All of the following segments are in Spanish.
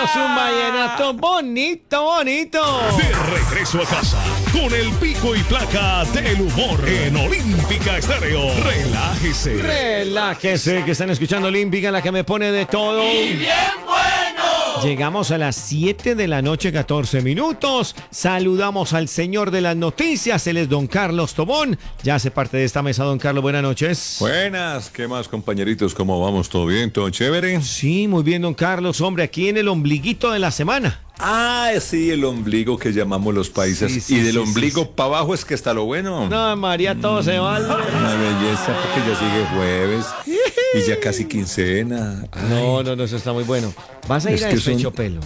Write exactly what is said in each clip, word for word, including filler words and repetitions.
Tenemos un vallenato bonito, bonito. De regreso a casa con el pico y placa del humor en Olímpica Estéreo. Relájese. Relájese, que están escuchando Olímpica, la que me pone de todo. ¡Y bien bueno! Llegamos a las siete de la noche, catorce minutos. Saludamos al señor de las noticias, él es don Carlos Tobón. Ya hace parte de esta mesa, don Carlos, buenas noches. Buenas, ¿qué más, compañeritos? ¿Cómo vamos? ¿Todo bien? ¿Todo chévere? Sí, muy bien, don Carlos. Hombre, aquí en el ombliguito de la semana. Ah, sí, el ombligo que llamamos los países. Sí, sí, y del sí, ombligo sí, sí. para abajo es que está lo bueno. No, María, todo se vale. Una belleza, porque ya sigue jueves y ya casi quincena. Ay, No, no, no, eso está muy bueno. ¿Vas a ir Es a que son- despecho pelo?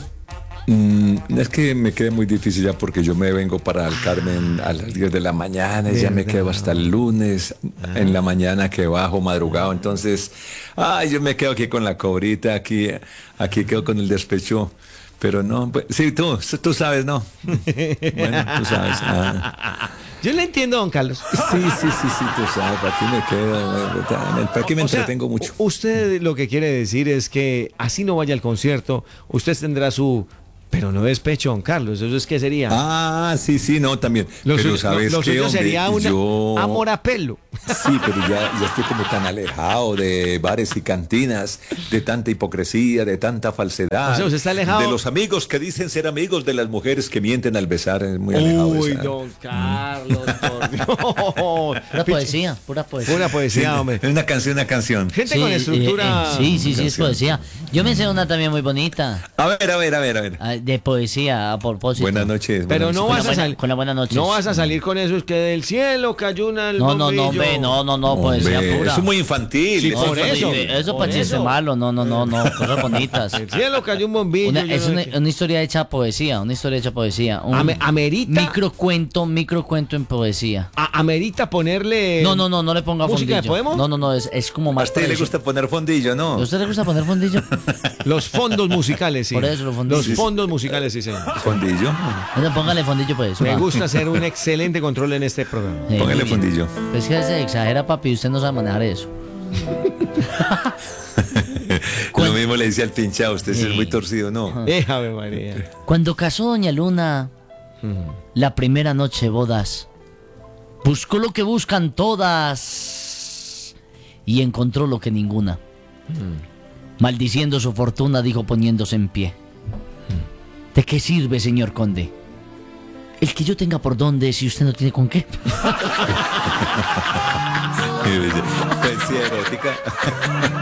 mm, es que me queda muy difícil ya porque yo me vengo para el Carmen a las diez de la mañana y ya me ¿Verdad? quedo hasta el lunes en la mañana que bajo madrugado. Entonces, ay, yo me quedo aquí con la cobrita, aquí, aquí quedo con el despecho. Pero no, pues, sí, tú, tú sabes, ¿no? Bueno, tú sabes. ah. Yo le entiendo, don Carlos. Sí, sí, sí, sí, tú sabes, para aquí me quedo, para aquí me O sea, entretengo mucho. u- Usted lo que quiere decir es que así no vaya al concierto, usted tendrá su... Pero no despecho, don Carlos. ¿Eso es qué sería? Ah, sí, sí, no, también. Lo pero suyo- sabes lo, lo qué, suyo hombre, sería una yo... amor a pelo. Sí, pero ya, ya estoy como tan alejado de bares y cantinas, de tanta hipocresía, de tanta falsedad. O sea, usted está alejado- De los amigos que dicen ser amigos, de las mujeres que mienten al besar. Es muy alejado de Uy, esa- don Carlos, por Dios. Pura poesía, pura poesía. Pura poesía, hombre. Es una canción, una canción. Gente Sí, con eh, estructura... eh, sí, sí, sí, es canción. poesía. Yo me sé una también muy bonita, A ver, a ver, a ver, a ver. ah, de poesía, a propósito. Buenas noches. Pero buenas no noches. vas a buena- salir... con la buena noches. No vas a salir con eso, es que del cielo cayó una... No, no, no, hombre, no, no, no, poesía Hombre, pura. eso es muy infantil. Sí, eso por es eso. infantil. Eso por parece eso. malo, no, no, no, no, cosas bonitas. Del cielo cayó un bombillo. Una- yo es no una, sé qué. una historia hecha poesía, una historia hecha poesía. Un Ame- amerita- microcuento, microcuento en poesía. A- amerita ponerle... No, no, no, no le ponga ¿Música fondillo. de poema? No, no, no, es, es como A más usted le precio. gusta poner fondillo, ¿no? ¿A usted le gusta poner fondillo? Los fondos musicales, sí. Por eso, los fondos. Los Sí, sí. fondos musicales, sí, señor. Fondillo. Bueno, póngale fondillo pues. Me va. gusta hacer un excelente control en este programa. Sí, Póngale muy bien. fondillo. Pues que se exagera, papi, usted no sabe manejar eso. Lo mismo le dice al pinchado, usted sí Sí. es muy torcido, ¿no? Déjame, María. Cuando casó Doña Luna, la primera noche de bodas, buscó lo que buscan todas y encontró lo que ninguna. Maldiciendo su fortuna, dijo poniéndose en pie: ¿de qué sirve, señor conde, el que yo tenga por dónde si usted no tiene con qué? Poesía erótica.